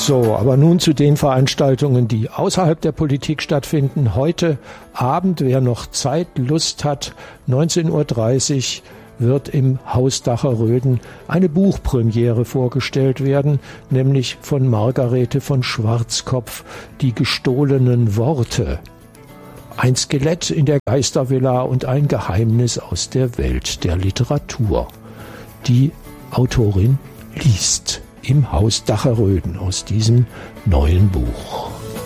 So, aber nun zu den Veranstaltungen, die außerhalb der Politik stattfinden. Heute Abend, wer noch Zeit, Lust hat, 19:30 Uhr wird im Haus Dacheröden eine Buchpremiere vorgestellt werden, nämlich von Margarete von Schwarzkopf, Die gestohlenen Worte. Ein Skelett in der Geistervilla und ein Geheimnis aus der Welt der Literatur. Die Autorin liest im Haus Dacheröden aus diesem neuen Buch.